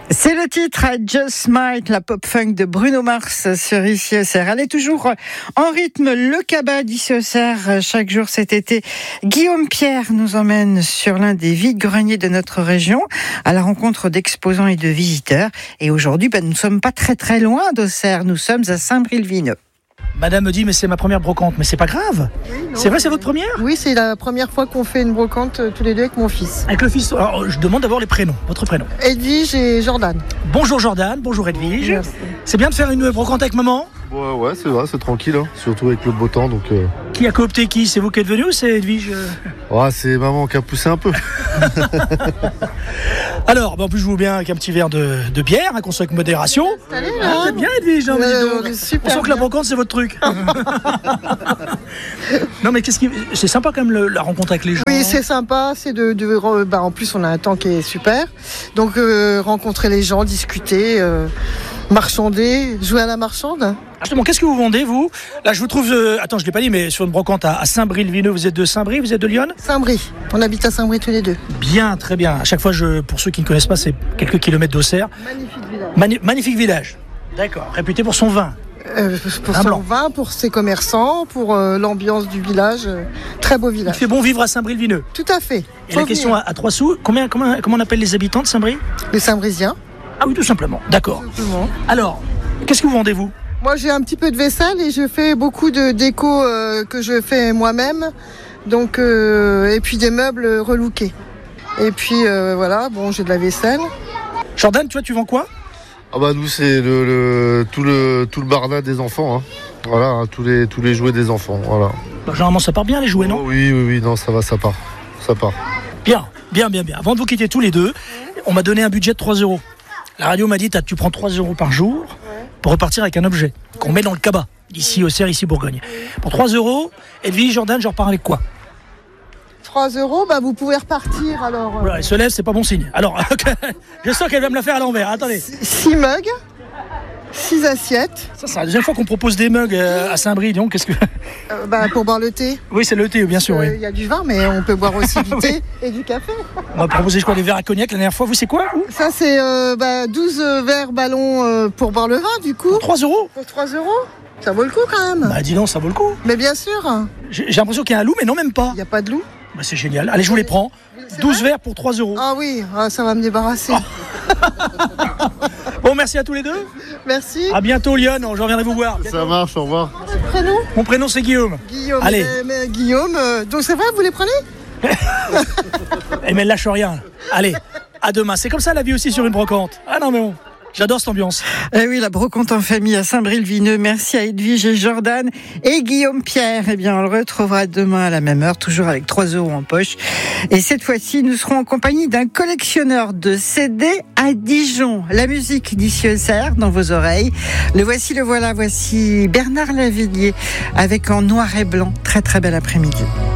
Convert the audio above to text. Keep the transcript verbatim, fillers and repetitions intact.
C'est le titre I Just Smile, la pop funk de Bruno Mars sur Ici Auxerre. Elle est toujours en rythme, le cabas d'Ici Auxerre. Chaque jour cet été, Guillaume Pierre nous emmène sur l'un des vides-greniers de notre région à la rencontre d'exposants et de visiteurs. Et aujourd'hui, ben, nous ne sommes pas très très loin d'Auxerre, nous sommes à Saint-Bril-Vineux. Madame me dit, mais c'est ma première brocante, mais c'est pas grave. Oui, c'est vrai, c'est votre première ? Oui, c'est la première fois qu'on fait une brocante euh, tous les deux avec mon fils. Avec le fils. Alors, je demande d'abord les prénoms, votre prénom. Edwige et Jordan. Bonjour Jordan, bonjour Edwige. Merci. C'est bien de faire une brocante avec maman ? Ouais, ouais, c'est vrai, c'est tranquille, hein. Surtout avec le beau temps. Donc, euh... Qui a coopté qui ? C'est vous qui êtes venu ou c'est Edwige ? Ouais, c'est maman qui a poussé un peu. Alors, bah en plus, je vous bien avec un petit verre de, de bière, hein, qu'on soit avec modération. Allez, là. Ah, c'est bien Edwige, hein, Euh, dis donc. super On sent que la brocante, c'est votre truc. Non, mais qu'est-ce qui... C'est sympa quand même le, la rencontre avec les gens. Oui, c'est sympa. C'est de, de, bah, en plus, on a un temps qui est super. Donc, euh, rencontrer les gens, discuter, euh, marchander, jouer à la marchande. Justement, qu'est-ce que vous vendez, vous ? Là, je vous trouve... Euh, attends, je ne l'ai pas dit, mais sur une brocante à, à Saint-Bril-Vineux. Vous êtes de Saint-Bril, vous êtes de Lyon ? Saint-Brie. On habite à Saint-Brie tous les deux. Bien, très bien. À chaque fois, je, pour ceux qui ne connaissent pas, c'est quelques kilomètres d'Auxerre. Magnifique village. Mani- magnifique village. D'accord. Réputé pour son vin. Euh, pour Un son blanc. vin, pour ses commerçants, pour euh, l'ambiance du village. Euh, très beau Il village. fait bon vivre à Saint-Bril-Vineux. Tout à fait. Et Faut la question venir. à, à trois sous, combien, comment, comment on appelle les habitants de Saint-Bril ? Les Saint-Brisiens. Ah oui, tout simplement. D'accord. Simplement. Alors, qu'est-ce que vous vendez, vous ? Moi, j'ai un petit peu de vaisselle et je fais beaucoup de déco euh, que je fais moi-même. Donc, euh, et puis des meubles relookés. Et puis euh, voilà, bon, j'ai de la vaisselle. Jordan, toi, tu vends quoi ? Ah bah nous, c'est le, le, tout le tout le barda des enfants. Hein. Voilà, hein, tous les tous les jouets des enfants. Voilà. Bah, généralement, ça part bien, les jouets, non ? Oh, oui, oui, oui, non, ça va, ça part, ça part. Bien, bien, bien, bien. Avant de vous quitter tous les deux, on m'a donné un budget de trois euros. La radio m'a dit, tu prends trois euros par jour pour repartir avec un objet qu'on met dans le cabas, ici Auxerre, ici Bourgogne. Pour trois euros, Edwige, Jordan, je repars avec quoi ? trois euros, bah, vous pouvez repartir alors. Voilà, elle se lève, c'est pas bon signe. Alors, je sens qu'elle va me la faire à l'envers. Attendez. six mugs, six assiettes, Ça, c'est la deuxième fois qu'on propose des mugs euh, à Saint-Brie. Donc, qu'est-ce que... euh, bah, pour boire le thé. Oui, c'est le thé, bien sûr. Il Oui. y a du vin, mais on peut boire aussi du thé et du café. On va proposer, je crois, des verres à cognac la dernière fois. Vous, c'est quoi vous ? Ça, c'est euh, bah, douze verres ballons euh, pour boire le vin, du coup. trois euros ? Pour trois euros. Ça vaut le coup quand même. Bah, dis donc, ça vaut le coup. Mais bien sûr, J'ai, j'ai l'impression qu'il y a un loup, mais non, même pas. il n'y a pas de loup. Bah, c'est génial. Allez, je vous les prends. C'est douze vrai verres pour trois euros. Ah oui, ah, ça va me débarrasser. Bon, merci à tous les deux. Merci. À bientôt, Lyon. Je reviendrai vous voir. Ça marche, au revoir. Prénom Mon prénom, c'est Guillaume. Guillaume. Allez. Mais, mais Guillaume, euh, donc c'est vrai, vous les prenez ? Eh, mais elle lâche rien. Allez, à demain. C'est comme ça la vie aussi sur une brocante. Ah non, mais bon. J'adore cette ambiance. Eh oui, la brocante en famille à Saint-Bril-Vineux. Merci à Edwige et Jordan et Guillaume Pierre. Eh bien, on le retrouvera demain à la même heure, toujours avec trois euros en poche. Et cette fois-ci, nous serons en compagnie d'un collectionneur de C D à Dijon. La musique d'Ici Auxerre dans vos oreilles. Le voici, le voilà. Voici Bernard Lavillier avec En noir et blanc. Très, très bel après-midi.